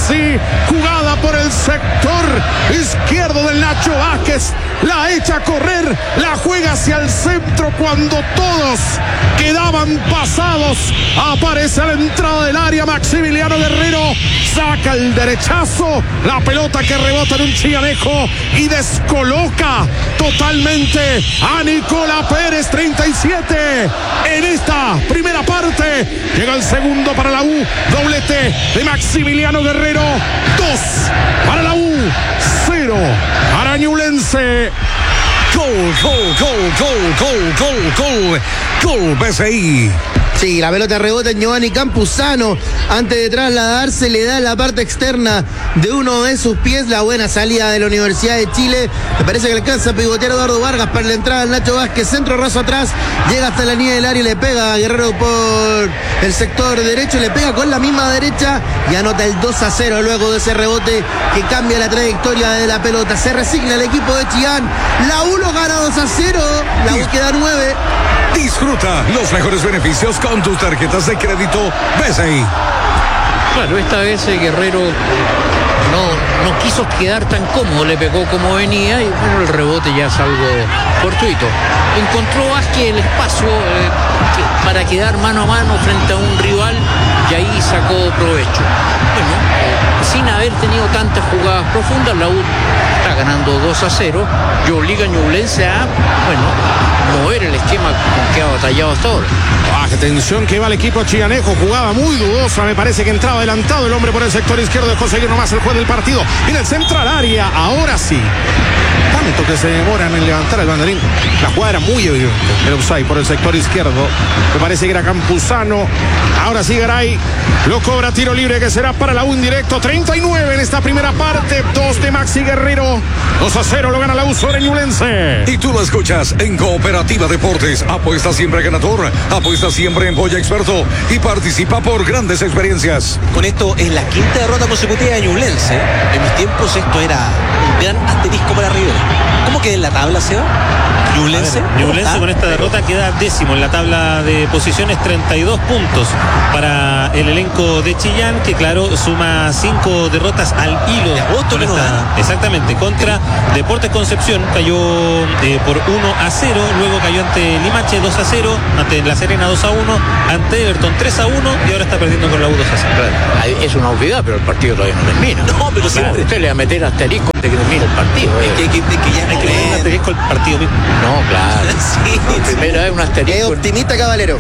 sí, jugada por el sector izquierdo del Nacho Vázquez, la echa a correr, la juega hacia el centro cuando todos quedaban pasados, aparece a la entrada del área Maximiliano Guerrero, saca el derechazo, la pelota que rebota en un chillanejo y descoloca totalmente a Nicolás Pérez. 37 en esta primera parte, llega el segundo para la U, doblete de Maximiliano Guerrero, 2 para la U, 0 para Ñublense. Gol, gol, gol, gol, gol, gol, gol, gol, PSI. Sí, la pelota rebota en Giovanni Campuzano. Antes de trasladarse, le da la parte externa de uno de sus pies. La buena salida de la Universidad de Chile. Me parece que alcanza a pivotear Eduardo Vargas para la entrada del Nacho Vázquez. Centro raso atrás. Llega hasta la línea del área y le pega a Guerrero por el sector derecho. Le pega con la misma derecha y anota el 2-0 luego de ese rebote que cambia la trayectoria de la pelota. Se resigna el equipo de Chillán. La U lo gana 2-0. La U queda 9. Disfruta los mejores beneficios con tus tarjetas de crédito BCI. Claro, esta vez Guerrero no quiso quedar tan cómodo, le pegó como venía y bueno, el rebote ya es algo fortuito. Encontró Vázquez el espacio para quedar mano a mano frente a un rival y ahí sacó provecho. Bueno, sin haber tenido tantas jugadas profundas, la U está ganando 2-0 y obliga a Ñublense a, mover el esquema con que ha batallado hasta ahora. Atención que va el equipo chillanejo, jugada muy dudosa, me parece que entraba adelantado el hombre por el sector izquierdo de conseguir nomás el juez del partido. Viene el central área, ahora sí. Tanto que se demoran en levantar el banderín. La jugada era muy evidente, el offside por el sector izquierdo. Me parece que era Campuzano. Ahora sí Garay lo cobra, tiro libre que será para la U en directo. 39 en esta primera parte, 2 de Maxi Guerrero. 2-0 lo gana la U sobre Ñublense. Y tú lo escuchas en Cooperativa Deportes. Apuesta siempre ganador, apuesta siempre en Boya Experto y participa por grandes experiencias. Con esto es la quinta derrota consecutiva de Ñublense. En mis tiempos esto era un gran asterisco para River. ¿Cómo queda en la tabla, Seba? Ñublense con esta derrota queda décimo en la tabla de posiciones, 32 puntos para el elenco de Chillán, que claro, suma 5 derrotas al hilo. Exactamente, contra Deportes Concepción, cayó por 1-0, luego cayó ante Limache 2-0, ante La Serena 2-1, ante Everton 3-1 y ahora está perdiendo con la U 2-0. Claro, es una obviedad, pero el partido todavía no termina. No, pero siempre. Usted le va a meter asterisco de que termine el partido. Que ya no creen. Un asterisco el partido mismo. No, claro. Sí, primero es un asterisco. Es optimista, caballero.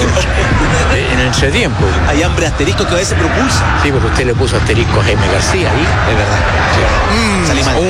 En ese tiempo. Hay hambre asterisco que a veces propulsa. Sí, porque usted le puso asterisco a Jaime García ahí. Es verdad. Salí mal.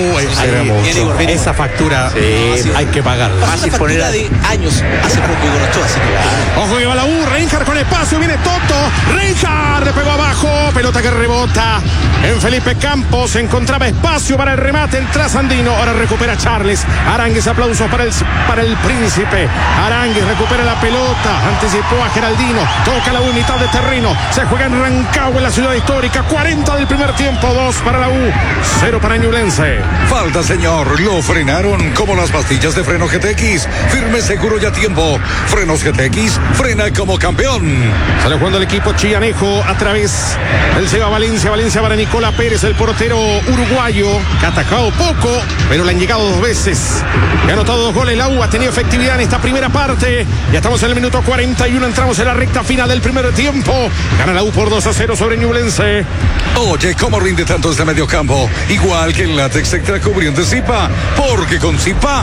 Esa factura hay que pagarla. Fácil poner de años hace poco y Ochoa, así que Ojo que va la U, Reinhardt con espacio, viene Toto, Reinhardt le pegó abajo, pelota que rebota en Felipe Campos, encontraba espacio para el remate, el trasandino, ahora recupera Charles, Aránguiz, aplausos para el príncipe, Aránguiz recupera la pelota, anticipó a Geraldino, toca la U, mitad de terreno, se juega en Rancagua, en la ciudad histórica, 40 del primer tiempo, 2 para la U, 0 para Ñublense. Falta, señor, lo frenaron como las pastillas de freno GTX, firme, seguro y a tiempo. Frenos GTX, frena como campeón. Sale jugando el equipo chillanejo a través del Seba Valencia para Nicolás Pérez, el portero uruguayo, que ha atacado poco, pero le han llegado 2 veces. Le ha anotado 2 goles, la U ha tenido efectividad en esta primera parte. Ya estamos en el minuto 41, entramos en la recta final del primer tiempo. Gana la U por 2-0 sobre Ñublense. Oye, ¿cómo rinde tanto este mediocampo? Igual que el látex extra cubriente Zipa, porque con Zipa...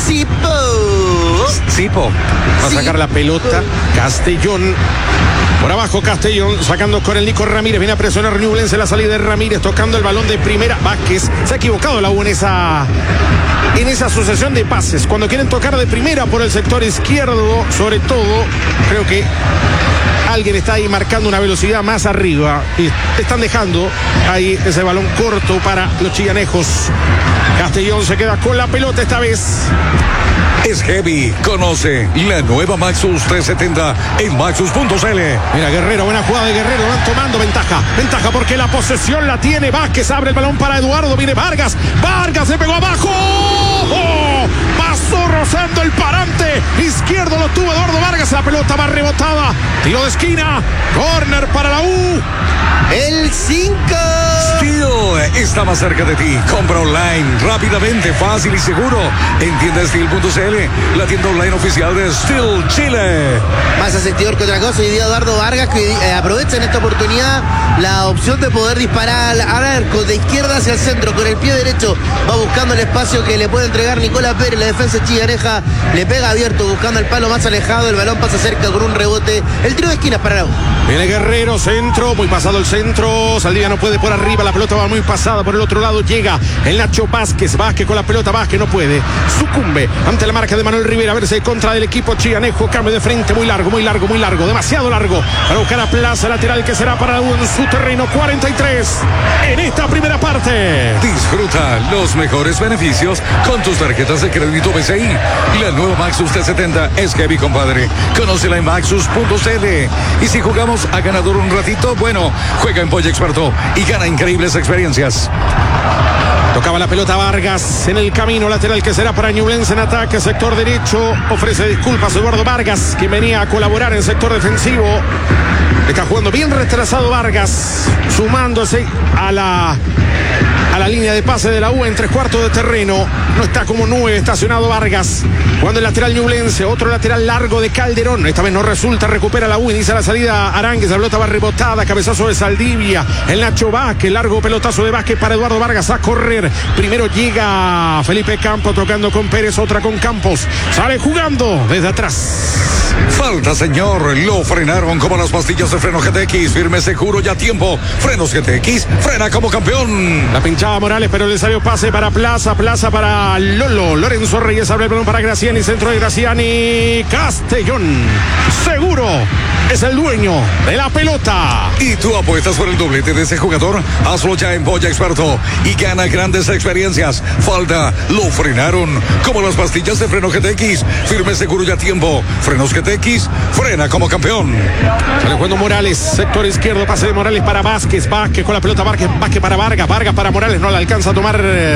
Zipo. Va a sacar la pelota Castellón. Por abajo Castellón sacando con el Nico Ramírez. Viene a presionar Ñublense, la salida de Ramírez tocando el balón de primera. Vázquez. Se ha equivocado la U en esa sucesión de pases. Cuando quieren tocar de primera por el sector izquierdo, sobre todo, creo que alguien está ahí marcando una velocidad más arriba y están dejando ahí ese balón corto para los chillanejos. Castellón se queda con la pelota esta vez. Es heavy. Conoce la nueva Maxus 370 en Maxus.cl. Mira Guerrero, buena jugada de Guerrero, van tomando ventaja porque la posesión la tiene Vázquez, abre el balón para Eduardo, viene Vargas le pegó abajo, pasó rozando el parante izquierdo, lo tuvo Eduardo Vargas, Vargas, la pelota va rebotada. Tiro de esquina. Corner para la U. El 5. Steel está más cerca de ti. Compra online rápidamente, fácil y seguro en tiendasteel.cl, la tienda online oficial de Steel Chile. Más asistidor que otra cosa. Hoy día Eduardo Vargas, que aprovecha en esta oportunidad la opción de poder disparar al arco de izquierda hacia el centro. Con el pie derecho va buscando el espacio que le puede entregar Nicolás Pérez. La defensa chillaneja le pega abierto, buscando el palo más alejado. El balón pasa cerca con un rebote. El tiro de esquinas para la U. Viene Guerrero, centro, muy pasado el centro. Saldivia no puede por arriba, la pelota va muy pasada. Por el otro lado llega el Nacho Vázquez. Vázquez con la pelota, Vázquez no puede. Sucumbe ante la marca de Manuel Rivera. A verse contra del equipo chillanejo. Cambio de frente, muy largo, demasiado largo. Para buscar a Plaza, lateral que será para en su terreno. 43 en esta primera parte. Disfruta los mejores beneficios con tus tarjetas de crédito BCI. La nueva Maxus T70 es heavy, compadre. Conócela en maxus.cl. Y si jugamos a ganador un ratito, bueno, juega en Polla Experto y gana increíbles experiencias. Tocaba la pelota Vargas en el camino lateral que será para Ñublense en ataque, sector derecho. Ofrece disculpas Eduardo Vargas, que venía a colaborar en sector defensivo. Está jugando bien retrasado Vargas, sumándose a la línea de pase de la U en 3/4 de terreno. No está como 9 estacionado Vargas. Cuando el lateral Ñublense, otro lateral largo de Calderón. Esta vez no resulta, recupera la U, inicia la salida Aránguez, la pelota va rebotada, cabezazo de Saldivia. El Nacho Vázquez, largo pelotazo de Vázquez para Eduardo Vargas a correr. Primero llega Felipe Campos tocando con Pérez, otra con Campos. Sale jugando desde atrás. Falta, señor. Lo frenaron como las pastillas de freno GTX. Firme, seguro y a tiempo. Frenos GTX. Frena como campeón. La pinchaba Morales, pero le salió pase para Plaza. Plaza para Lolo. Lorenzo Reyes abre el balón para Graciani. Centro de Graciani. Castellón. Seguro es el dueño de la pelota. ¿Y tú apuestas por el doblete de ese jugador? Hazlo ya en Polla Experto y gana grandes experiencias. Falta, lo frenaron como las pastillas de freno GTX. Firme, seguro y a tiempo. Frenos GTX, frena como campeón. Sale jugando Morales, sector izquierdo, pase de Morales para Vázquez. Vázquez con la pelota, Vázquez para Vargas. Vargas para Morales, no la alcanza a tomar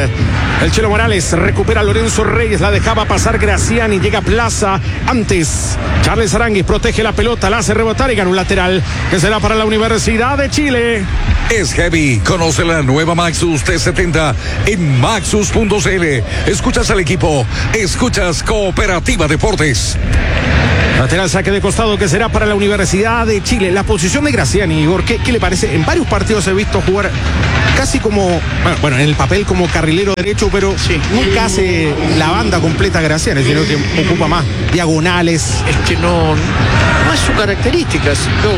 el Chelo Morales. Recupera Lorenzo Reyes, la dejaba pasar Graciani. Llega Plaza antes. Charles Aránguiz protege la pelota, la hace rebotar y gana un lateral que será para la Universidad de Chile. Es heavy. Conoce la nueva Maxus T70 en maxus.cl. Escuchas al equipo, escuchas Cooperativa Deportes. Lateral saque de costado que será para la Universidad de Chile. La posición de Graciani, Igor, ¿qué le parece? En varios partidos he visto jugar casi como, bueno, en el papel como carrilero derecho, pero sí, nunca hace la banda completa Graciani, sino que ocupa más diagonales. Es que no es su característica.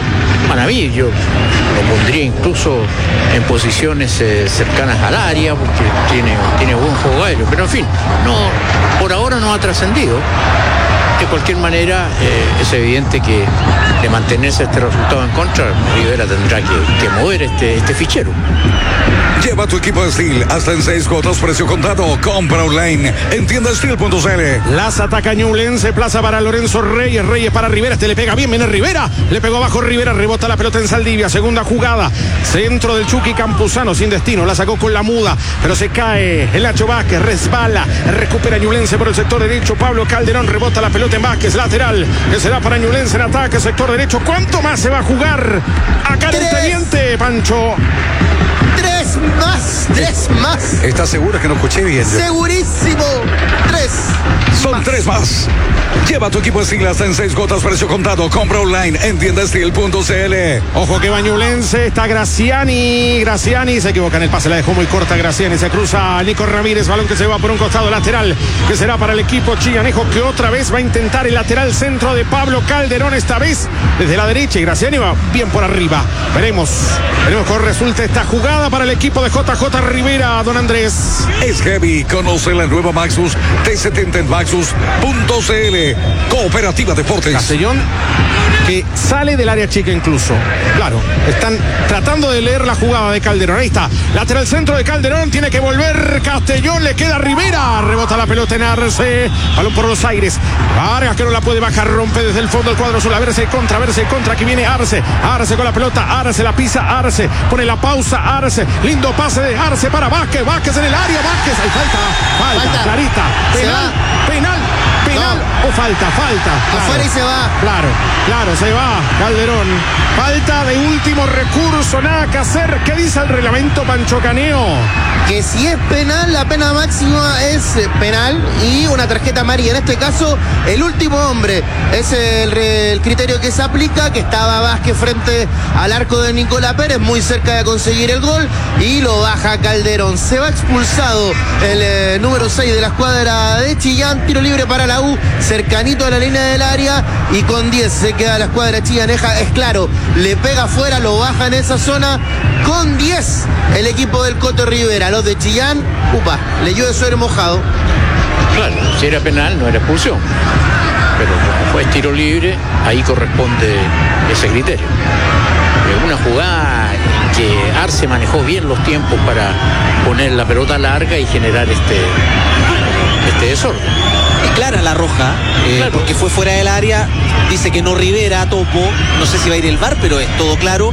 Para mí, yo lo pondría incluso en posiciones cercanas al área, porque tiene buen juego aéreo, pero en fin, por ahora no ha trascendido. De cualquier manera, es evidente que de mantenerse este resultado en contra, Rivera tendrá que mover este fichero. Lleva tu equipo de Steel hasta en 6 cuotas, precio contado. Compra online en tiendasteel.cl. Las ataca Ñublense, Plaza para Lorenzo Reyes, Reyes para Rivera, este le pega bien, viene Rivera, le pegó abajo Rivera, rebota la pelota en Saldivia, segunda jugada, centro del Chucky Campuzano, sin destino, la sacó con la muda, pero se cae el Nacho Vázquez, resbala, recupera Ñublense por el sector derecho, Pablo Calderón, rebota la pelota en Vázquez, lateral, que será para Ñublense en ataque, sector derecho. ¿Cuánto más se va a jugar acá en el teniente, Pancho? Tres más. ¿Estás segura que no escuché bien? Segurísimo. 3. Son 3 más. Lleva tu equipo de Steel hasta en 6 cuotas, precio contado. Compra online en tiendasteel.cl. Ojo que va Ñublense, está Graciani se equivoca en el pase, la dejó muy corta Graciani, se cruza Nico Ramírez, balón que se va por un costado lateral, que será para el equipo chillanejo, que otra vez va a intentar el lateral centro de Pablo Calderón, esta vez desde la derecha, y Graciani va bien por arriba. Veremos cómo resulta esta jugada para el equipo de JJ Rivera, don Andrés. Es heavy. Conoce la nueva Maxus T70 en maxus.cl. Cooperativa Deportes. Castellón, que sale del área chica incluso. Claro, están tratando de leer la jugada de Calderón. Ahí está, lateral centro de Calderón, tiene que volver Castellón, le queda Rivera, rebota la pelota en Arce, balón por los aires, Vargas que no la puede bajar, rompe desde el fondo el cuadro azul, a verse contra, aquí viene Arce con la pelota, Arce la pisa, Arce pone la pausa, Arce, lindo pase de Arce para Vázquez en el área, Vázquez, hay falta, clarita, penal, o falta. Claro. Afuera y se va. Claro, se va Calderón. Falta de último recurso, nada que hacer. ¿Qué dice el reglamento, Pancho Caneo? Que si es penal, la pena máxima es penal y una tarjeta amarilla. En este caso, el último hombre es el criterio que se aplica, que estaba Vázquez frente al arco de Nicolás Pérez, muy cerca de conseguir el gol, y lo baja Calderón. Se va expulsado el número 6 de la escuadra de Chillán. Tiro libre para la U, cercanito a la línea del área, y con 10 se queda la escuadra chillaneja. Es claro, le pega afuera, lo baja en esa zona. Con 10 el equipo del Coto Rivera. Los de Chillán, le llueve sobre mojado. Claro, si era penal no era expulsión, pero como fue tiro libre, ahí corresponde ese criterio. Una jugada en que Arce manejó bien los tiempos para poner la pelota larga y generar este desorden. Es clara la roja, Claro. porque fue fuera del área. Dice que no Rivera, topo. No sé si va a ir el VAR, pero es todo claro.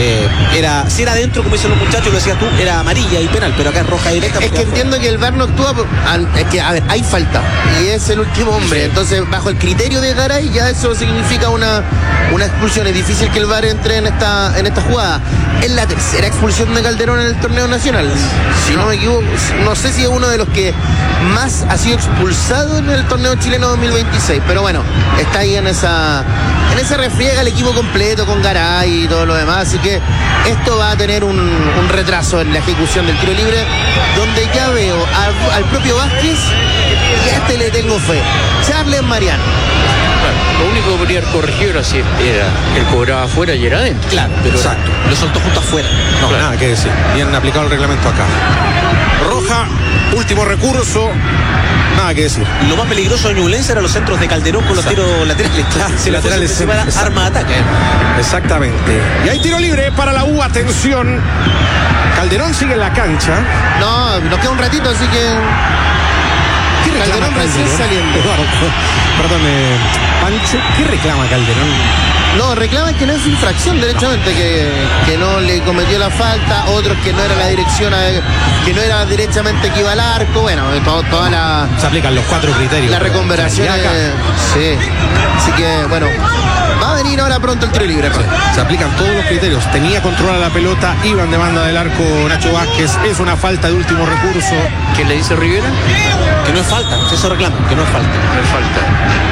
Si era adentro, como dicen los muchachos, lo decías tú, era amarilla y penal, pero acá es roja directa. Es que entiendo que el VAR no actúa es que, a ver, hay falta y es el último hombre. Entonces, bajo el criterio de Garay, ya eso significa una expulsión. Es difícil que el VAR entre en esta jugada. Es la tercera expulsión de Calderón en el torneo nacional, si no me equivoco. No sé si es uno de los que más ha sido expulsado en el torneo chileno 2026, pero bueno, está ahí en esa refriega el equipo completo con Garay y todo lo demás. Así que esto va a tener un retraso en la ejecución del tiro libre, donde ya veo al propio Vázquez, y a este le tengo fe, Charles Mariano. Claro, lo único que podría haber corregido era si era el cobraba afuera y era adentro. Claro, pero Exacto. lo soltó justo afuera. No, Claro. nada que decir. Bien aplicado el reglamento acá. Roja, último recurso. Nada que decir. Lo más peligroso de Ñublense eran los centros de Calderón con los tiros laterales. Claro, si laterales, se va exacto. arma de ataque. Exactamente. Y hay tiro libre para la U. Atención. Calderón sigue en la cancha. No, nos queda un ratito, así que ¿Qué reclama Calderón recién saliendo. Eduardo, perdón, Pancho, ¿qué reclama Calderón? no, reclaman que no es infracción derechamente, que no le cometió la falta, otros que no era la dirección, que no era derechamente que iba al arco. Bueno, toda la Se aplican los 4 criterios. la reconversión. Y acá Sí. Así que, bueno, va a venir ahora pronto el tiro libre. se aplican todos los criterios. Tenía control a la pelota, iba en demanda del arco Nacho Vázquez. Es una falta de último recurso. ¿Qué le dice Rivera? Que no es falta, eso reclaman, que no es falta. No es falta.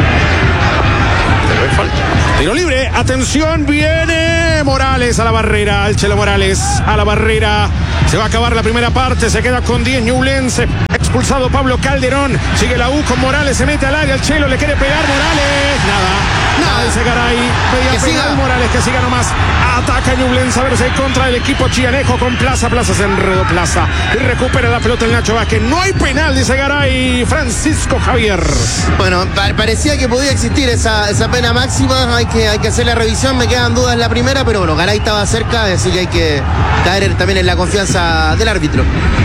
Pero es falta. Tiro libre, atención, viene Morales a la barrera, al Chelo Morales a la barrera. Se va a acabar la primera parte, se queda con 10 Ñublense. Expulsado Pablo Calderón, sigue la U con Morales, se mete al área, el Chelo le quiere pegar, Morales, nada, dice Garay, pedía Que penal, siga. Morales, que siga nomás. Ataca Ñublense a ver si hay contra el equipo chianejo con Plaza se enredó Plaza y recupera la pelota el Nacho Vázquez. No hay penal, dice Garay, Francisco Javier. Bueno, parecía que podía existir esa pena máxima. Hay que hacer la revisión. Me quedan dudas en la primera, pero bueno, Garay estaba cerca, así que hay que caer también en la confianza del árbitro.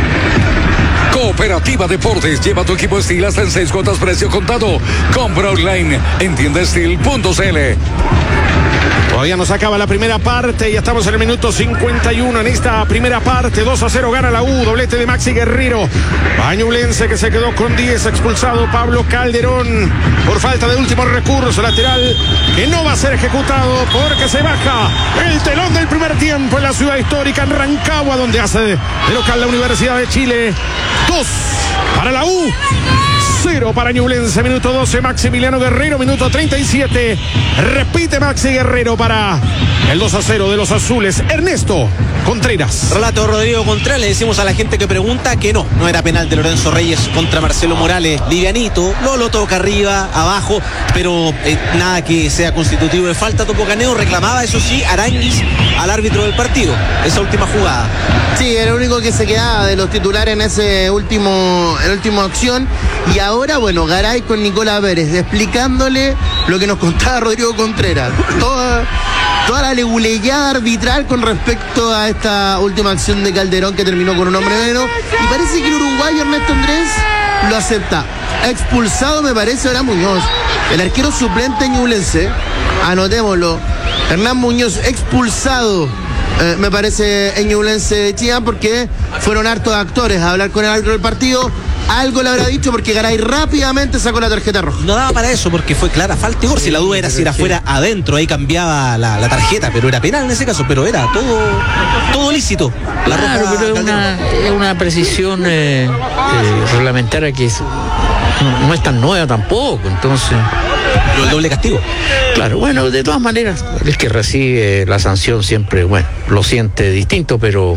Cooperativa Deportes, lleva tu equipo Steel hasta en 6 cuotas precio contado. Compra online en tiendasteel.cl. Todavía nos acaba la primera parte y estamos en el minuto 51 en esta primera parte. 2-0 gana la U, doblete de Maxi Guerrero. Ñublense que se quedó con 10, expulsado Pablo Calderón por falta de último recurso lateral que no va a ser ejecutado porque se baja el telón del primer tiempo en la ciudad histórica en Rancagua, donde hace de local la Universidad de Chile. 2 para la U, 0 para Ñublense. Minuto 12, Maximiliano Guerrero. Minuto 37, repite Maxi Guerrero para el 2-0 de los azules. Ernesto Contreras. Relato Rodrigo Contreras, le decimos a la gente que pregunta que no era penal de Lorenzo Reyes contra Marcelo Morales. Livianito, lo toca arriba, abajo, pero nada que sea constitutivo de falta. Topo Caneo reclamaba, eso sí, Aranguis al árbitro del partido, esa última jugada. Sí, era el único que se quedaba de los titulares en esa última acción. Y ahora, bueno, Garay con Nicolás Pérez explicándole lo que nos contaba Rodrigo Contreras. Toda la leguleyada arbitral con respecto a esta última acción de Calderón, que terminó con un hombre menos. Y parece que el uruguayo Ernesto Andrés lo acepta. Expulsado, me parece, ahora Muñoz, el arquero suplente ñublense. Anotémoslo. Hernán Muñoz expulsado, me parece, en Ñublense de Chillán, porque fueron hartos actores a hablar con el árbitro del partido. algo le habrá dicho porque Garay rápidamente sacó la tarjeta roja. No daba para eso porque fue clara falta y gol. Si la duda era si era fuera adentro, ahí cambiaba la tarjeta, pero era penal en ese caso, pero era todo lícito. La claro, roja, pero es una precisión reglamentaria que no es tan nueva tampoco, entonces... El doble castigo. Claro, bueno, de todas maneras, el que recibe la sanción siempre, bueno, lo siente distinto, pero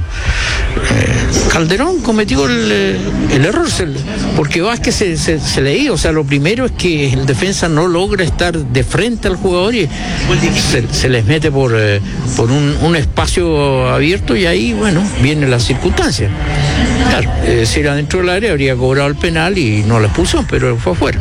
Calderón cometió el error, porque Vázquez se le dio, o sea, lo primero es que el defensa no logra estar de frente al jugador y se les mete por un espacio abierto y ahí, bueno, viene la circunstancia. Claro, si era dentro del área habría cobrado el penal y no la expulsión, pero fue afuera.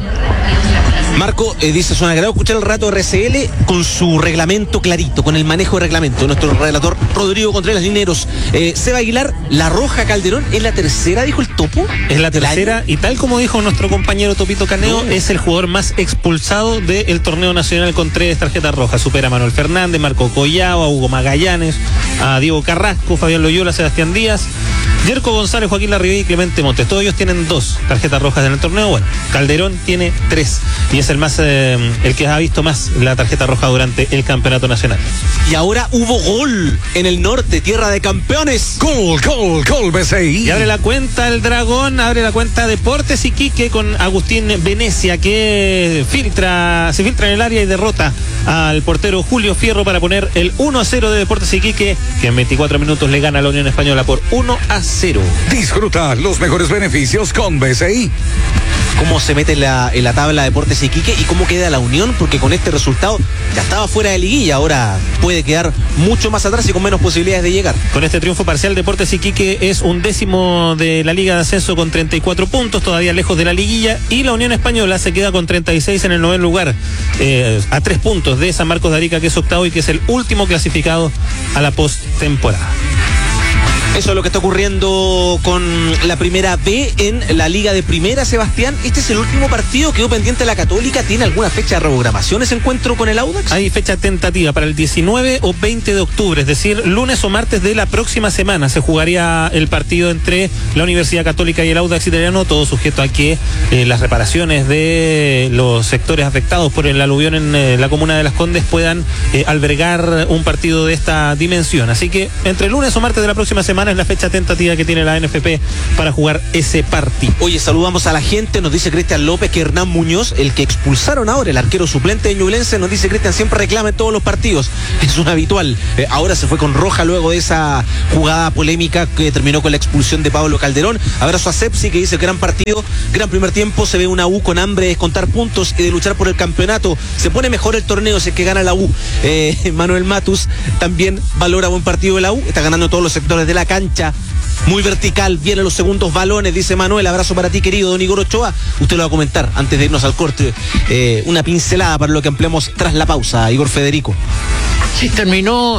Marco, dice, suena agrado escuchar el rato RCL con su reglamento clarito, con el manejo de reglamento. Nuestro relator Rodrigo Contreras Lineros. Seba Aguilar, la roja Calderón, ¿es la tercera, dijo el Topo? Es la tercera y tal como dijo nuestro compañero Topito Caneo, es el jugador más expulsado del torneo nacional con 3 tarjetas rojas. Supera a Manuel Fernández, Marco Collao, a Hugo Magallanes, a Diego Carrasco, Fabián Loyola, Sebastián Díaz, Yerko González, Joaquín Larribey y Clemente Montes. Todos ellos tienen 2 tarjetas rojas en el torneo. Bueno, Calderón tiene 3 y es el que ha visto más la tarjeta roja durante el campeonato nacional. Y ahora hubo gol en el norte, tierra de campeones. Gol, BCI. Y abre la cuenta el Dragón, abre la cuenta Deportes Iquique con Agustín Venecia, que se filtra en el área y derrota al portero Julio Fierro para poner el 1-0 de Deportes Iquique, que en 24 minutos le gana a la Unión Española por 1-0. Disfruta los mejores beneficios con BCI. Cómo se mete en la tabla Deportes Iquique y cómo queda la Unión, porque con este resultado ya estaba fuera de liguilla, ahora puede quedar mucho más atrás y con menos posibilidades de llegar. Con este triunfo parcial, Deportes Iquique es 11º de la Liga de Ascenso con 34 puntos, todavía lejos de la liguilla, y la Unión Española se queda con 36 en el 9º lugar, a 3 puntos de San Marcos de Arica, que es 8º y que es el último clasificado a la postemporada. Eso es lo que está ocurriendo con la primera B en la Liga de Primera, Sebastián. Este es el último partido, quedó pendiente la Católica. ¿Tiene alguna fecha de reprogramación ese encuentro con el Audax? Hay fecha tentativa para el 19 o 20 de octubre, es decir, lunes o martes de la próxima semana se jugaría el partido entre la Universidad Católica y el Audax Italiano, todo sujeto a que las reparaciones de los sectores afectados por el aluvión en la comuna de Las Condes puedan albergar un partido de esta dimensión. Así que entre lunes o martes de la próxima semana es la fecha tentativa que tiene la NFP para jugar ese partido. Oye, saludamos a la gente, nos dice Cristian López que Hernán Muñoz, el que expulsaron ahora, el arquero suplente de Ñublense, nos dice Cristian, siempre reclama en todos los partidos, es un habitual. Ahora se fue con roja luego de esa jugada polémica que terminó con la expulsión de Pablo Calderón. Abrazo a Sepsi, que dice gran partido, gran primer tiempo, se ve una U con hambre de descontar puntos y de luchar por el campeonato. Se pone mejor el torneo si es que gana la U. Manuel Matus también valora buen partido de la U, está ganando todos los sectores de la cancha, muy vertical, vienen los segundos balones, dice Manuel. Abrazo para ti, querido don Igor Ochoa. Usted lo va a comentar antes de irnos al corte, una pincelada para lo que ampliamos tras la pausa, Igor Federico. Sí, terminó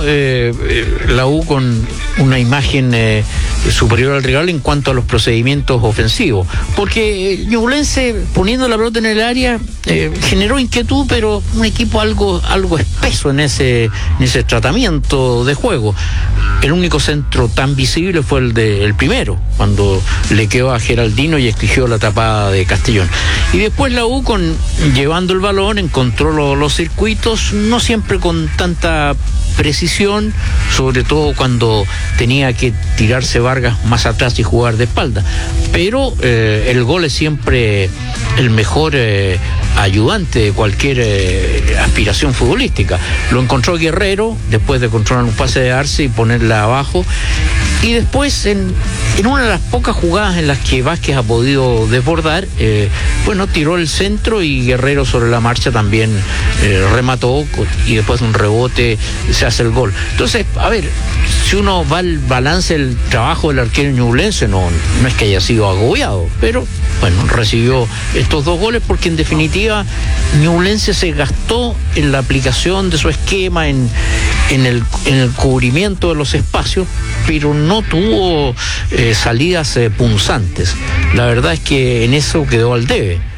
la U con una imagen superior al rival en cuanto a los procedimientos ofensivos, porque Ñublense, poniendo la pelota en el área, generó inquietud, pero un equipo algo espeso en ese tratamiento de juego. El único centro tan visible fue el primero, cuando le quedó a Geraldino y exigió la tapada de Castellón. Y después la U, llevando el balón, encontró los circuitos, no siempre con tanta precisión, sobre todo cuando tenía que tirarse Vargas más atrás y jugar de espalda. Pero el gol es siempre el mejor ayudante de cualquier aspiración futbolística. Lo encontró Guerrero después de controlar un pase de Arce y ponerla abajo, y después en una de las pocas jugadas en las que Vázquez ha podido desbordar, tiró el centro y Guerrero sobre la marcha también remató, y después de un rebote se hace el gol. Entonces, a ver, si uno va al balance del trabajo del arquero ñublense, no es que haya sido agobiado, pero bueno, recibió estos 2 goles porque en definitiva Ñublense se gastó en la aplicación de su esquema, en el cubrimiento de los espacios, pero no tuvo salidas punzantes. La verdad es que en eso quedó al debe.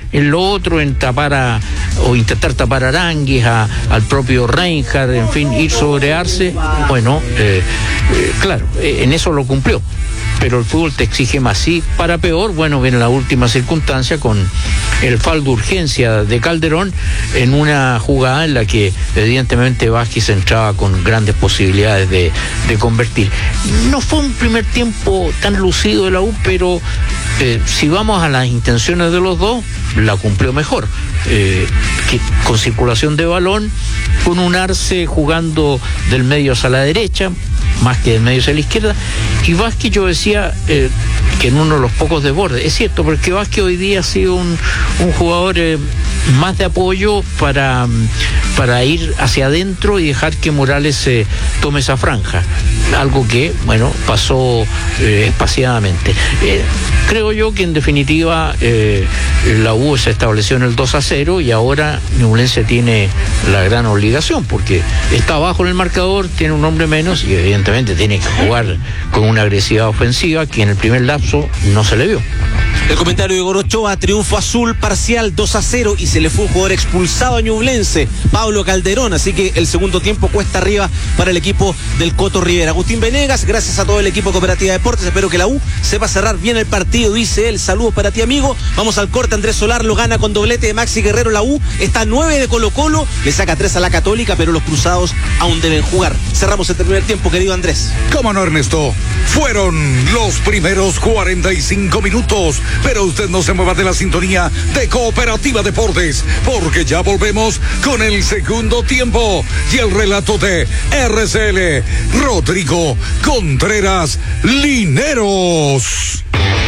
en lo otro, en intentar tapar a Aránguiz, al propio Reinhardt, en fin, ir sobre Arce. Bueno, claro, en eso lo cumplió. Pero el fútbol te exige más. Sí, para peor, bueno, viene la última circunstancia con el foul de urgencia de Calderón en una jugada en la que evidentemente Vázquez entraba con grandes posibilidades de convertir. No fue un primer tiempo tan lucido de la U, pero si vamos a las intenciones de los dos, la cumplió mejor. Con circulación de balón, con un Arce jugando del medio hacia la derecha, más que del medio hacia la izquierda, y Vázquez, yo decía que en uno de los pocos desbordes, es cierto, porque Vázquez hoy día ha sido un jugador más de apoyo para ir hacia adentro y dejar que Morales tome esa franja, algo que, bueno, pasó espaciadamente. Creo yo que en definitiva la U se estableció en el 2-0 y ahora Ñublense tiene la gran obligación, porque está abajo en el marcador, tiene un hombre menos y evidentemente tiene que jugar con una agresividad ofensiva que en el primer lapso no se le vio. El comentario de Igor Ochoa: triunfo azul parcial 2-0 y se le fue un jugador expulsado a Ñublense, Pablo Calderón, así que el segundo tiempo cuesta arriba para el equipo del Coto Rivera. Agustín Venegas, gracias a todo el equipo de Cooperativa Deportes, espero que la U sepa cerrar bien el partido, dice él. Saludos para ti, amigo. Vamos al corte. Andrés Solar lo gana con doblete de Maxi Guerrero. La U está 9 de Colo-Colo, le saca 3 a la Católica, pero los cruzados aún deben jugar. Cerramos el primer tiempo, querido Andrés. ¿Cómo no, Ernesto? Fueron los primeros 45 minutos, pero usted no se mueva de la sintonía de Cooperativa Deportes, porque ya volvemos con el segundo tiempo y el relato de RCL Rodrigo Contreras Lineros.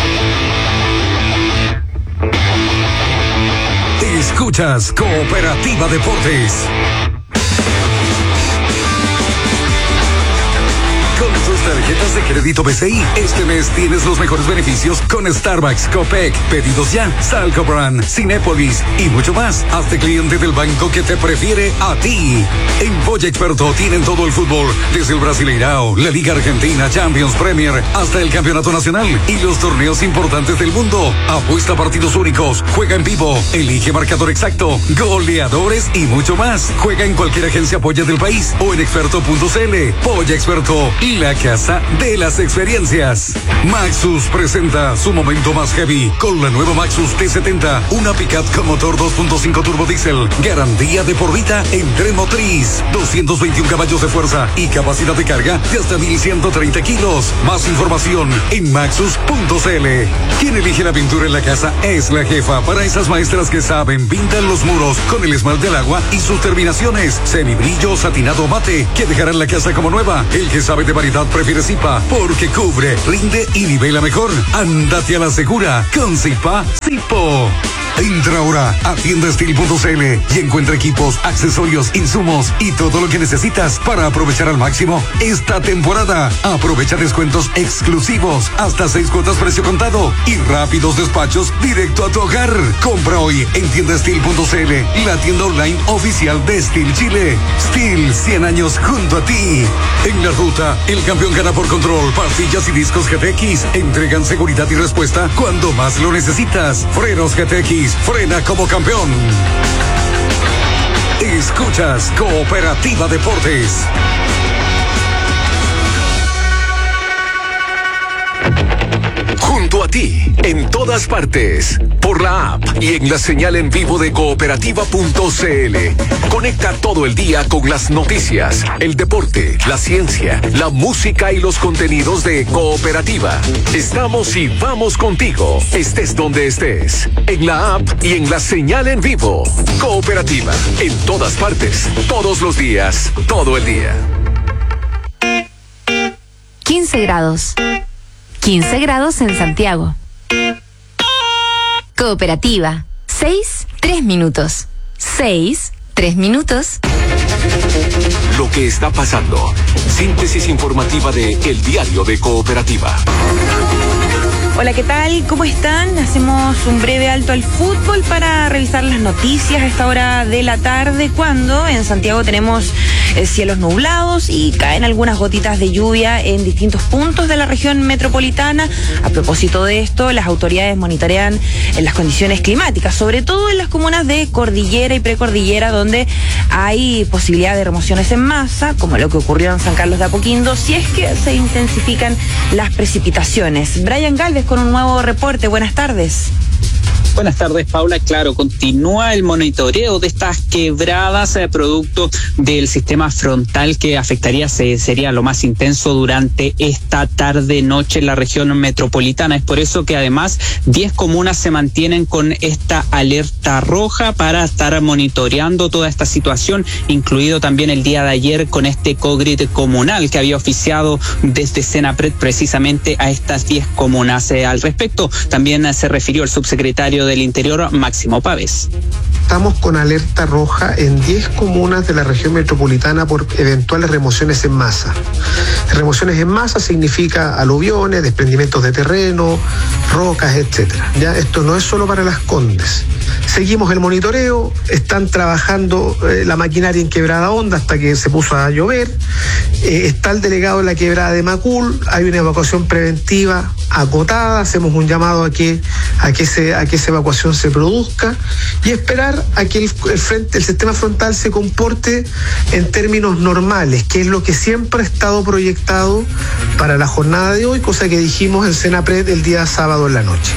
Escuchas Cooperativa Deportes. Con tus tarjetas de crédito BCI, este mes tienes los mejores beneficios con Starbucks, Copec, Pedidos Ya, Salcobran, Cinépolis y mucho más. Hazte cliente del banco que te prefiere a ti. En Polla Experto tienen todo el fútbol, desde el Brasileirao, la Liga Argentina, Champions, Premier, hasta el Campeonato Nacional y los torneos importantes del mundo. Apuesta a partidos únicos, juega en vivo, elige marcador exacto, goleadores y mucho más. Juega en cualquier agencia Polla del país o en experto.cl. Polla Experto, la casa de las experiencias. Maxus presenta su momento más heavy con la nueva Maxus T70, una pickup con motor 2.5 turbo diésel, garantía de por vida en tren motriz, 221 caballos de fuerza y capacidad de carga de hasta 1.130 kilos. Más información en maxus.cl. Quien elige la pintura en la casa es la jefa. Para esas maestras que saben, pintan los muros con el esmalte del agua y sus terminaciones semibrillo, satinado, mate, que dejarán la casa como nueva. El que sabe de variedad prefiere Zipa, porque cubre, rinde y nivela mejor. Ándate a la segura con Zipa Zipo. Entra ahora a tiendastil.cl y encuentra equipos, accesorios, insumos y todo lo que necesitas para aprovechar al máximo esta temporada. Aprovecha descuentos exclusivos, hasta 6 cuotas precio contado y rápidos despachos directo a tu hogar. Compra hoy en tiendastil.cl, la tienda online oficial de Steel Chile. Steel, 100 años junto a ti. En la ruta, el campeón gana por control. Pastillas y discos GTX entregan seguridad y respuesta cuando más lo necesitas. Frenos GTX, frena como campeón. Escuchas Cooperativa Deportes. Junto a ti, en todas partes, por la app y en la señal en vivo de cooperativa.cl. Conecta todo el día con las noticias, el deporte, la ciencia, la música y los contenidos de Cooperativa. Estamos y vamos contigo, estés donde estés, en la app y en la señal en vivo. Cooperativa, en todas partes, todos los días, todo el día. 15 grados. 15 grados en Santiago. Cooperativa. 6, 3 minutos. 6, 3 minutos. Lo que está pasando. Síntesis informativa de El Diario de Cooperativa. Hola, ¿qué tal? ¿Cómo están? Hacemos un breve alto al fútbol para revisar las noticias a esta hora de la tarde, cuando en Santiago tenemos cielos nublados y caen algunas gotitas de lluvia en distintos puntos de la región metropolitana. A propósito de esto, las autoridades monitorean las condiciones climáticas, sobre todo en las comunas de cordillera y precordillera, donde hay posibilidad de remociones en masa, como lo que ocurrió en San Carlos de Apoquindo, si es que se intensifican las precipitaciones. Brian Galvez con un nuevo reporte. Buenas tardes. Buenas tardes, Paula. Claro, continúa el monitoreo de estas quebradas producto del sistema frontal que afectaría, sería lo más intenso durante esta tarde-noche en la región metropolitana. Es por eso que además 10 comunas se mantienen con esta alerta roja para estar monitoreando toda esta situación, incluido también el día de ayer con este COGRID comunal que había oficiado desde Senapred precisamente a estas 10 comunas. Al respecto, también se refirió el subsecretario del Interior, Máximo Pavés. Estamos con alerta roja en 10 comunas de la región metropolitana por eventuales remociones en masa. Remociones en masa significa aluviones, desprendimientos de terreno, rocas, etcétera. Ya esto no es solo para Las Condes. Seguimos el monitoreo, están trabajando la maquinaria en Quebrada Honda hasta que se puso a llover. Está el delegado en la Quebrada de Macul, hay una evacuación preventiva acotada, hacemos un llamado a que esa evacuación se produzca y esperar a que el sistema frontal se comporte en términos normales, que es lo que siempre ha estado proyectado para la jornada de hoy, cosa que dijimos en Senapred el día sábado en la noche.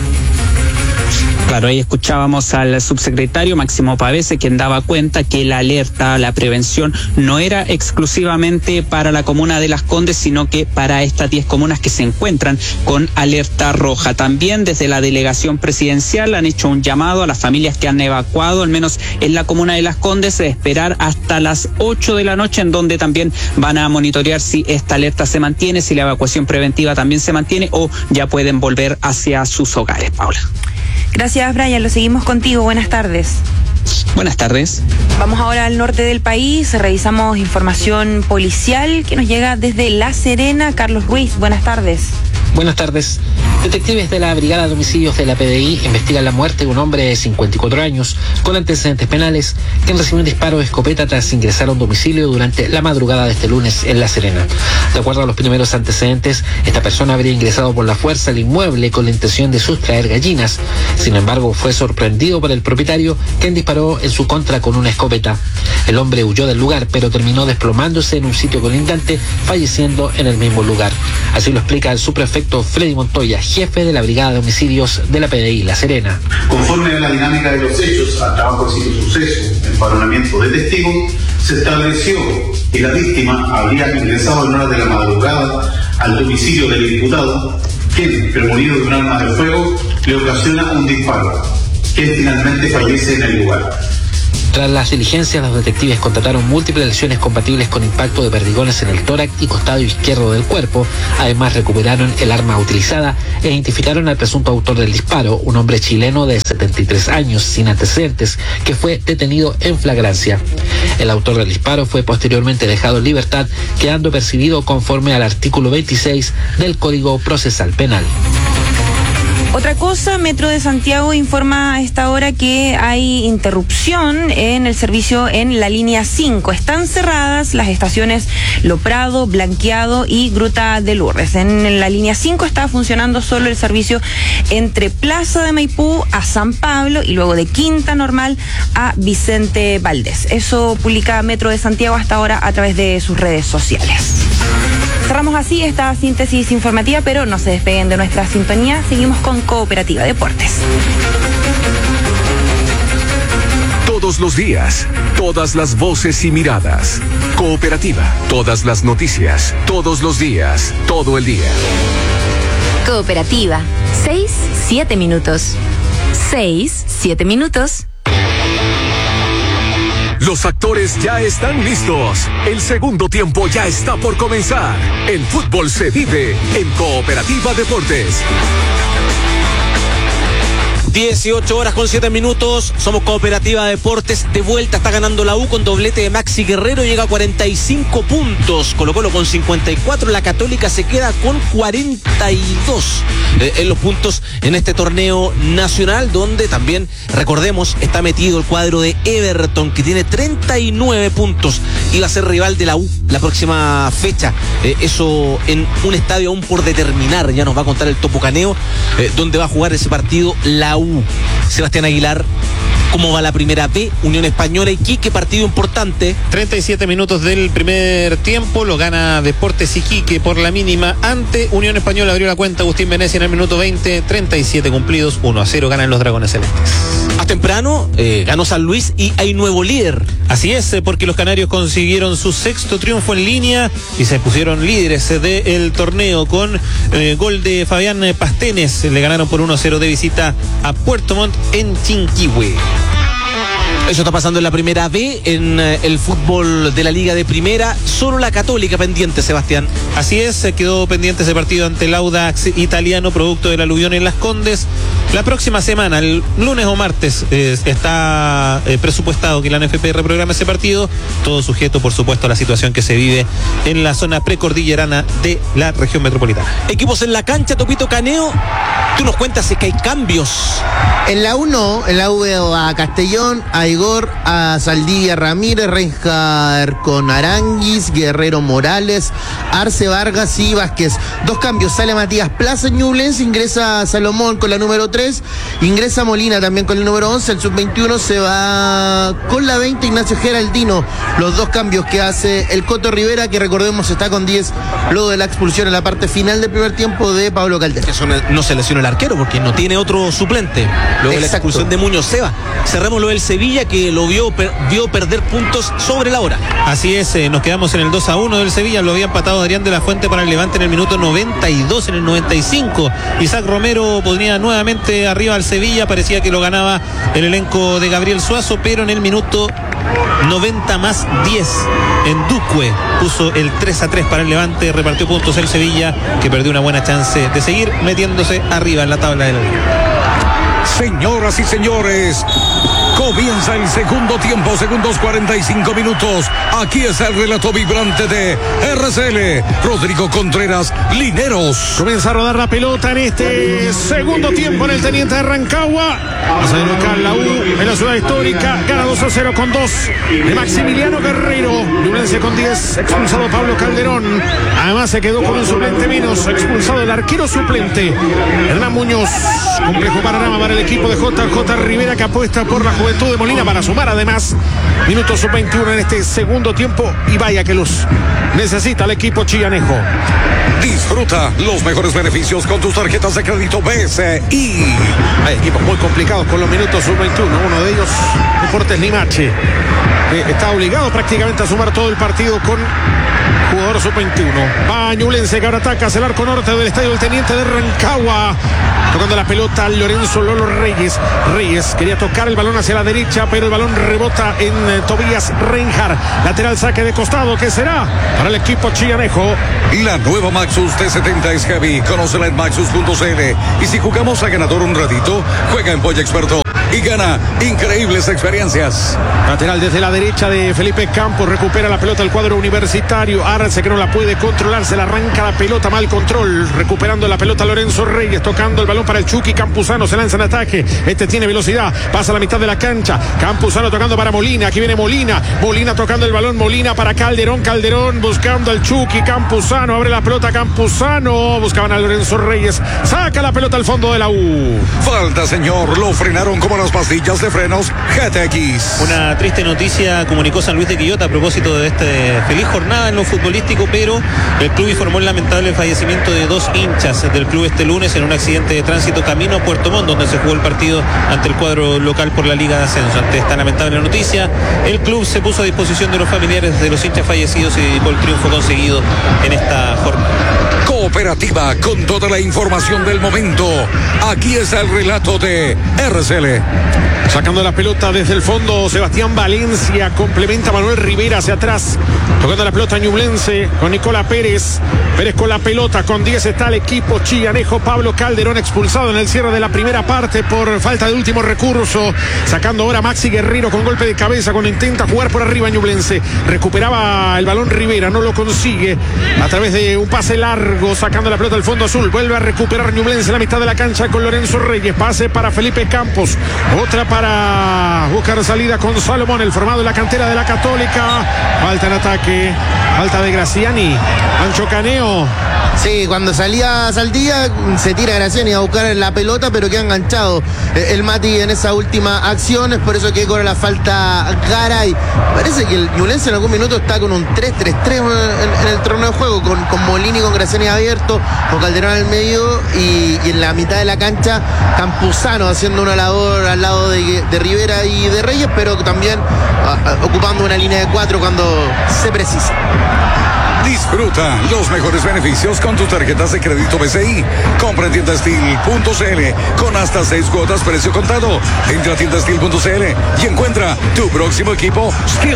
Claro, ahí escuchábamos al subsecretario Máximo Pavese, quien daba cuenta que la alerta, la prevención, no era exclusivamente para la comuna de Las Condes, sino que para estas 10 comunas que se encuentran con alerta roja. También desde la delegación presidencial han hecho un llamado a las familias que han evacuado, al menos en la comuna de Las Condes, de esperar hasta las 8 de la noche, en donde también van a monitorear si esta alerta se mantiene, si la evacuación preventiva también se mantiene o ya pueden volver hacia sus hogares. Paula. Gracias, Brian. Lo seguimos contigo. Buenas tardes. Buenas tardes. Vamos ahora al norte del país. Revisamos información policial que nos llega desde La Serena. Carlos Ruiz, buenas tardes. Buenas tardes. Detectives de la Brigada de Homicidios de la PDI investigan la muerte de un hombre de 54 años con antecedentes penales, quien recibió un disparo de escopeta tras ingresar a un domicilio durante la madrugada de este lunes en La Serena. De acuerdo a los primeros antecedentes, esta persona habría ingresado por la fuerza al inmueble con la intención de sustraer gallinas. Sin embargo, fue sorprendido por el propietario, quien disparó en su contra con una escopeta. El hombre huyó del lugar, pero terminó desplomándose en un sitio colindante, falleciendo en el mismo lugar. Así lo explica el subprefecto Freddy Montoya, jefe de la Brigada de Homicidios de la PDI La Serena. Conforme a la dinámica de los hechos, al trabajo de suceso, empadronamiento de testigos, se estableció que la víctima habría ingresado en horas de la madrugada al domicilio del imputado, quien, premonido de un arma de fuego, le ocasiona un disparo, quien finalmente fallece en el lugar. Tras las diligencias, los detectives constataron múltiples lesiones compatibles con impacto de perdigones en el tórax y costado izquierdo del cuerpo. Además, recuperaron el arma utilizada e identificaron al presunto autor del disparo, un hombre chileno de 73 años, sin antecedentes, que fue detenido en flagrancia. El autor del disparo fue posteriormente dejado en libertad, quedando percibido conforme al artículo 26 del Código Procesal Penal. Otra cosa, Metro de Santiago informa a esta hora que hay interrupción en el servicio en la línea 5. Están cerradas las estaciones Lo Prado, Blanqueado y Gruta de Lourdes. En la línea 5 está funcionando solo el servicio entre Plaza de Maipú a San Pablo y luego de Quinta Normal a Vicente Valdés. Eso publica Metro de Santiago hasta ahora a través de sus redes sociales. Cerramos así esta síntesis informativa, pero no se despeguen de nuestra sintonía. Seguimos con Cooperativa Deportes. Todos los días, todas las voces y miradas. Cooperativa, todas las noticias, todos los días, todo el día. Cooperativa, 6-7 minutos. 6-7 minutos. Los actores ya están listos. El segundo tiempo ya está por comenzar. El fútbol se vive en Cooperativa Deportes. 18 horas con 7 minutos. Somos Cooperativa Deportes. De vuelta está ganando la U con doblete de Maxi Guerrero. Llega a 45 puntos. Colo-Colo con 54. La Católica se queda con 42 en los puntos en este torneo nacional, donde también, recordemos, está metido el cuadro de Everton, que tiene 39 puntos y va a ser rival de la U la próxima fecha. Eso en un estadio aún por determinar. Ya nos va a contar el Topo Caneo dónde va a jugar ese partido la U. Sebastián Aguilar, ¿cómo va la primera B? Unión Española y Iquique, partido importante. 37 minutos del primer tiempo, lo gana Deportes Iquique por la mínima ante Unión Española. Abrió la cuenta Agustín Venecia en el minuto 20, 37 cumplidos, 1-0 ganan los Dragones Celestes. Más temprano ganó San Luis y hay nuevo líder. Así es, porque los canarios consiguieron su 6º triunfo en línea y se pusieron líderes del torneo con gol de Fabián Pastenes. Le ganaron por 1-0 de visita a Puerto Montt en Chinquihue. Eso está pasando en la primera B, en el fútbol de la Liga de Primera. Solo la Católica pendiente, Sebastián. Así es, quedó pendiente ese partido ante el Audax italiano, producto del aluvión en Las Condes. La próxima semana, el lunes o martes, está presupuestado que la NFP reprograme ese partido, todo sujeto, por supuesto, a la situación que se vive en la zona precordillerana de la región metropolitana. Equipos en la cancha, Topito Caneo. Tú nos cuentas que hay cambios. En la U no, en la U veo a Castellón, a Igor, a Saldivia Ramírez, Reinhard con Aranguis, Guerrero Morales, Arce Vargas y Vázquez. 2 cambios, sale Matías Plaza en Ñublense, ingresa Salomón con la número 3, ingresa Molina también con el número 11, el sub-21 se va con la 20 Ignacio Geraldino. Los 2 cambios que hace el Coto Rivera, que recordemos está con 10 luego de la expulsión en la parte final del primer tiempo de Pablo Caldera. Eso no se lesionó el arquero porque no tiene otro suplente. Luego de la expulsión de Muñoz Seba. Cerramos lo del Sevilla, que lo vio perder puntos sobre la hora. Así es, nos quedamos en el 2-1 del Sevilla. Lo había empatado Adrián de la Fuente para el Levante en el minuto 92, en el 95. Isaac Romero ponía nuevamente arriba al Sevilla. Parecía que lo ganaba el elenco de Gabriel Suazo, pero en el minuto 90 más 10 en Duque puso el 3-3 para el Levante. Repartió puntos el Sevilla, que perdió una buena chance de seguir metiéndose arriba en la tabla de la liga. Señoras y señores, comienza el segundo tiempo, segundos 45 minutos. Aquí está el relato vibrante de RCL, Rodrigo Contreras, Lineros. Comienza a rodar la pelota en este segundo tiempo en el Teniente de Rancagua. Hace de local la U en la ciudad histórica. Gana 2-0 con 2 de Maximiliano Guerrero. Ñublense con 10, expulsado Pablo Calderón. Además se quedó con un suplente menos, expulsado el arquero suplente Hernán Muñoz. Complejo panorama para el equipo de JJ Rivera, que apuesta por la juventud de Molina para sumar además minutos sub-21 en este segundo tiempo, y vaya que los necesita el equipo chillanejo. Disfruta los mejores beneficios con tus tarjetas de crédito BCI. Hay equipos muy complicados con los minutos sub-21. Uno de ellos, Deportes Limache, que está obligado prácticamente a sumar todo el partido con jugador sub-21. Va Ñublense, que ahora ataca hacia el arco norte del estadio del Teniente de Rancagua. Tocando la pelota Lorenzo Lolo Reyes. Reyes quería tocar el balón hacia la derecha, pero el balón rebota en Tobías Reinhard. Lateral, saque de costado, que será para el equipo chillanejo. La nueva Maxus T70 es heavy. Conócela en maxus.cl. Y si jugamos a ganador un ratito, juega en Polla Experto y gana increíbles experiencias. Lateral desde la derecha de Felipe Campos. Recupera la pelota el cuadro universitario. Arce, que no la puede controlar. Se la arranca la pelota, mal control. Recuperando la pelota Lorenzo Reyes. Tocando el balón para el Chucky Campuzano. Se lanza en ataque. Este tiene velocidad. Pasa a la mitad de la cancha. Campuzano tocando para Molina. Aquí viene Molina. Molina tocando el balón. Molina para Calderón. Calderón buscando al Chucky Campuzano. Abre la pelota Campuzano. Buscaban a Lorenzo Reyes. Saca la pelota al fondo de la U. Falta, señor. Lo frenaron como las pastillas de frenos GTX. Una triste noticia comunicó San Luis de Quillota a propósito de esta feliz jornada en lo futbolístico, pero el club informó el lamentable fallecimiento de 2 hinchas del club este lunes en un accidente de tránsito camino a Puerto Montt, donde se jugó el partido ante el cuadro local por la Liga de Ascenso. Ante esta lamentable noticia, el club se puso a disposición de los familiares de los hinchas fallecidos y por el triunfo conseguido en esta jornada. Cooperativa, con toda la información del momento. Aquí está el relato de RCL. Sacando la pelota desde el fondo, Sebastián Valencia complementa a Manuel Rivera hacia atrás. Tocando la pelota Ñublense con Nicola Pérez. Pérez con la pelota, con 10 está el equipo chillanejo. Pablo Calderón expulsado en el cierre de la primera parte por falta de último recurso. Sacando ahora Maxi Guerrero con golpe de cabeza cuando intenta jugar por arriba Ñublense. Recuperaba el balón Rivera, no lo consigue. A través de un pase largo, sacando la pelota al fondo azul. Vuelve a recuperar Ñublense en la mitad de la cancha con Lorenzo Reyes. Pase para Felipe Campos. Otra para buscar salida con Salomón, el formado en la cantera de la Católica. Falta en ataque, falta de Graciani. Ancho Caneo. Sí, cuando salía Saldía se tira Graciani a buscar la pelota, pero queda enganchado el Mati en esa última acción. Es por eso que cobra la falta Garay. Parece que el Ñublense en algún minuto está con un 3-3-3 en el torneo de juego, con Molini, con Graciani abierto, con Calderón al medio y en la mitad de la cancha Campuzano haciendo una labor al lado de Rivera y de Reyes, pero también ocupando una línea de 4 cuando se precisa. Disfruta los mejores beneficios con tus tarjetas de crédito BCI. Compra en tiendastil.cl con hasta 6 cuotas precio contado. Entra a tiendastil.cl y encuentra tu próximo equipo Skill.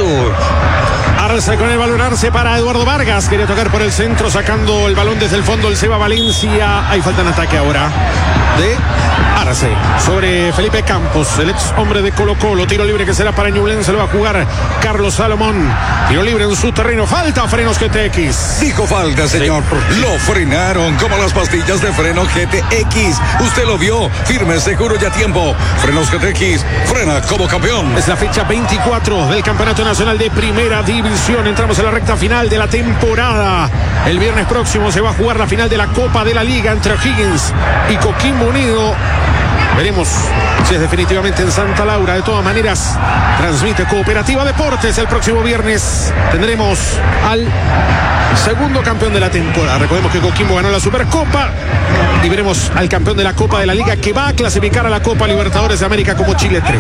Arce con el balón, Arce para Eduardo Vargas. Quería tocar por el centro, sacando el balón desde el fondo el Seba Valencia. Hay falta en ataque ahora de Arce sobre Felipe Campos, el ex hombre de Colo Colo. Tiro libre que será para Ñublense, lo va a jugar Carlos Salomón. Tiro libre en su terreno. Falta frenos GTX. Dijo falta, señor. Sí. Lo frenaron como las pastillas de freno GTX. Usted lo vio. Firme, seguro y a tiempo. Frenos GTX. Frena como campeón. Es la fecha 24 del Campeonato Nacional de Primera División. Entramos en la recta final de la temporada. El viernes próximo se va a jugar la final de la Copa de la Liga entre O'Higgins y Coquimbo Unido. Veremos si es definitivamente en Santa Laura. De todas maneras, transmite Cooperativa Deportes. El próximo viernes tendremos al segundo campeón de la temporada. Recordemos que Coquimbo ganó la Supercopa y veremos al campeón de la Copa de la Liga, que va a clasificar a la Copa Libertadores de América como Chile 3.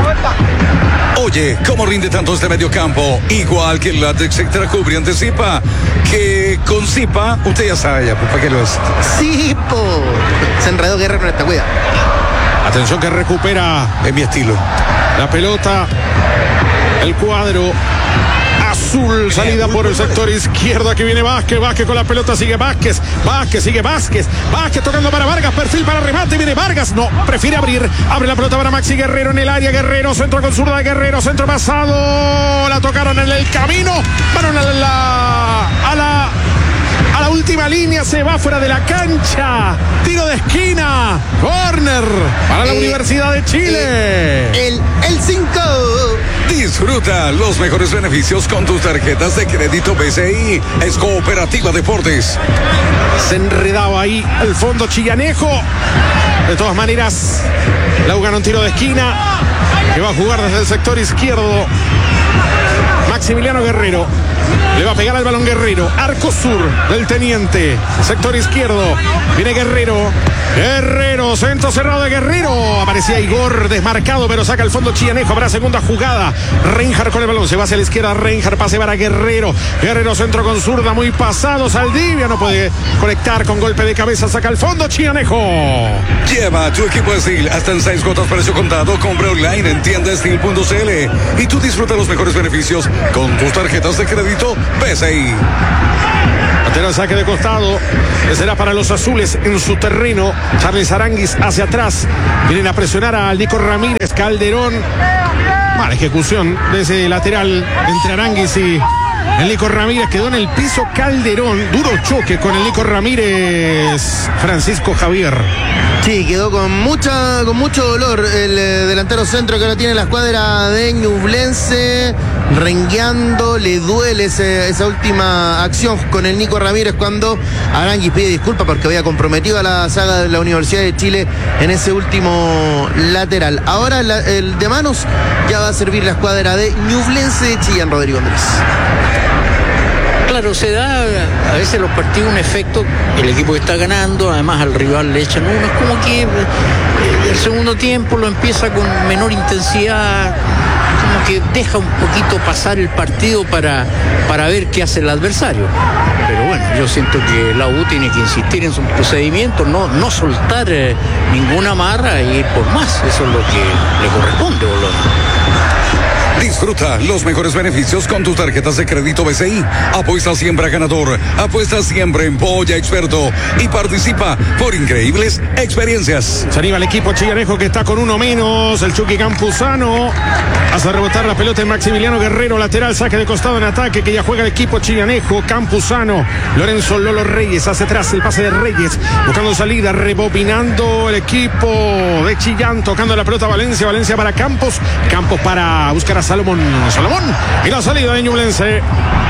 Oye, ¿cómo rinde tanto este mediocampo? Igual que el látex extra cubriente Zipa, que con Zipa, usted ya sabe ya, ¿para qué lo es? Sí, po. Se enredó Guerrero en esta cuida. Atención que recupera en mi estilo la pelota, el cuadro azul, salida por el sector izquierdo. Aquí viene Vázquez, Vázquez con la pelota, sigue Vázquez, Vázquez sigue Vázquez, Vázquez tocando para Vargas, perfil para remate, viene Vargas, no, prefiere abrir, abre la pelota para Maxi Guerrero en el área, Guerrero, centro con zurda de Guerrero, centro pasado, la tocaron en el camino, van a la última línea, se va fuera de la cancha, tiro de esquina, corner para la Universidad de Chile. El 5. Disfruta los mejores beneficios con tus tarjetas de crédito BCI. Es Cooperativa Deportes. Se enredaba ahí el fondo chillanejo. De todas maneras, Lau ganó un tiro de esquina que va a jugar desde el sector izquierdo. Maximiliano Guerrero le va a pegar al balón Guerrero, arco sur del Teniente, sector izquierdo, viene Guerrero, centro cerrado de Guerrero, aparecía Igor desmarcado, pero saca el fondo chillanejo, habrá segunda jugada, Reinhardt con el balón, se va hacia la izquierda, Reinhardt, pase para Guerrero, centro con zurda, muy pasado, Saldivia no puede conectar con golpe de cabeza, saca el fondo chillanejo. Lleva tu equipo de Steel hasta en 6 cuotas precio contado, compra online en tiendastil.cl y tú disfruta los mejores beneficios con tus tarjetas de crédito BCI. El saque de costado, que será para los azules en su terreno. Charles Aranguis hacia atrás, vienen a presionar al Nico Ramírez. Calderón, mala ejecución de ese lateral entre Aranguis y el Nico Ramírez, quedó en el piso Calderón, duro choque con el Nico Ramírez, Francisco Javier. Sí, quedó con mucho dolor el delantero centro que ahora tiene la escuadra de Ñublense, rengueando, le duele esa última acción con el Nico Ramírez cuando Aranguis pide disculpas porque había comprometido a la saga de la Universidad de Chile en ese último lateral. Ahora el de manos ya va a servir la escuadra de Ñublense de Chillán, Rodrigo Andrés. Claro, se da a veces los partidos un efecto, el equipo que está ganando, además al rival le echan uno, es como que el segundo tiempo lo empieza con menor intensidad, como que deja un poquito pasar el partido para ver qué hace el adversario. Pero bueno, yo siento que la U tiene que insistir en su procedimiento, no soltar ninguna amarra e ir por más. Eso es lo que le corresponde, Boloña. Disfruta los mejores beneficios con tus tarjetas de crédito BCI. Apuesta siempre a ganador. Apuesta siempre en Polla Experto y participa por increíbles experiencias. Se anima el equipo chillanejo que está con uno menos. El Chucky Campuzano hace rebotar la pelota en Maximiliano Guerrero, lateral, saque de costado en ataque que ya juega el equipo chillanejo. Campuzano, Lorenzo Lolo Reyes hace atrás el pase de Reyes, buscando salida, rebobinando el equipo de Chillán, tocando la pelota Valencia para Campos para buscar a Salomón y la salida de Ñublense.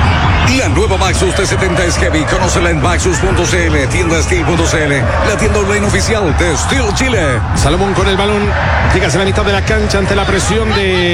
La nueva Maxus T70 es heavy. Conócela en Maxus.cl, tienda Steel.cl, la tienda online oficial de Steel Chile. Salomón con el balón, llega hacia la mitad de la cancha ante la presión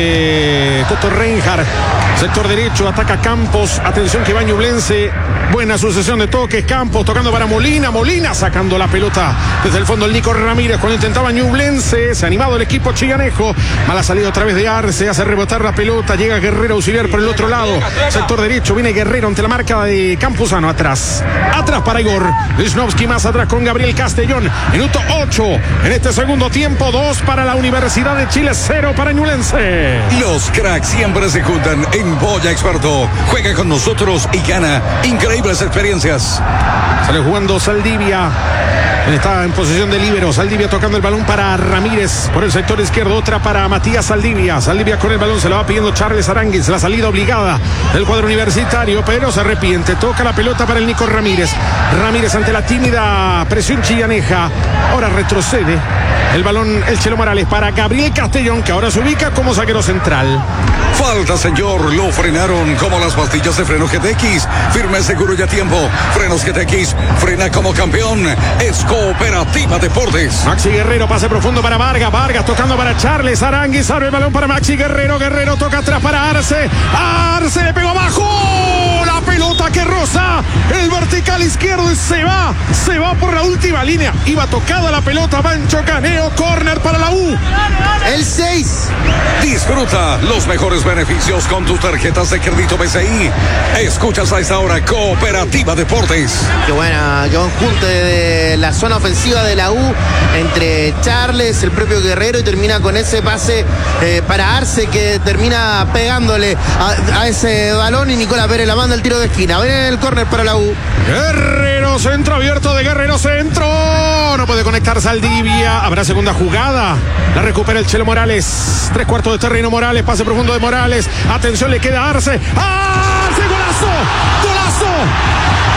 de Toto Reinhardt. Sector derecho, ataca Campos. Atención que va Ñublense. Buena sucesión de toques. Campos tocando para Molina sacando la pelota desde el fondo el Nico Ramírez cuando intentaba Ñublense. Se ha animado el equipo chillanejo. Mala salida otra vez de Arce, hace rebotar la pelota. Llega Guerrero auxiliar por el otro lado. Sector derecho, viene Guerrero ante la marca de Campuzano. Atrás para Igor Wisnowski, más atrás con Gabriel Castellón. Minuto 8 en este segundo tiempo. 2 para la Universidad de Chile, 0 para Ñublense. Los cracks siempre se juntan en Polla Experto. Juega con nosotros y gana increíbles experiencias. Sale jugando Saldivia. Está en posición de líbero. Saldivia tocando el balón para Ramírez por el sector izquierdo. Otra para Matías Saldivia. Saldivia con el balón. Se la va pidiendo Charles Aránguiz. La salida obligada del cuadro universitario, pero se arrepiente. Toca la pelota para el Nico Ramírez. Ramírez ante la tímida presión chillaneja. Ahora retrocede el balón el Chelo Morales para Gabriel Castellón, que ahora se ubica como zaguero central. Falta, señor. Lo frenaron como las pastillas de freno GTX. Firme, seguro y a tiempo. Frenos GTX. Frena como campeón. Es Cooperativa Deportes. Maxi Guerrero, pase profundo para Vargas tocando para Charles Aránguiz. Abre el balón para Maxi Guerrero. Guerrero toca atrás para Arce. Arce le pegó abajo. La pelota que roza el vertical izquierdo y se va por la última línea. Iba tocada la pelota. Pancho Caneo. Córner para la U. El 6. Disfruta los mejores beneficios con tus tarjetas de crédito BCI. Escuchas a esta hora Cooperativa Deportes. Qué buena, qué buen junte de la zona ofensiva de la U entre Charles, el propio Guerrero, y termina con ese pase para Arce, que termina pegándole a ese balón, y Nicolás Pérez la manda el tiro de esquina. Ven el córner para la U. Guerrero, centro abierto de Guerrero, centro. No puede conectar Saldivia. Habrá segunda jugada. La recupera el Chelo Morales. 3/4 de terreno Morales. Pase profundo de Morales. Atención, le queda Arce. ¡Arce! ¡Golazo! ¡Golazo!